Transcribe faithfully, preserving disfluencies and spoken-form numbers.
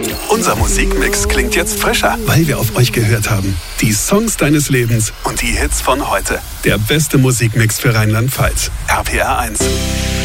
Unser Musikmix klingt jetzt frischer, weil wir auf euch gehört haben. Die Songs deines Lebens und die Hits von heute. Der beste Musikmix für Rheinland-Pfalz. R P R eins.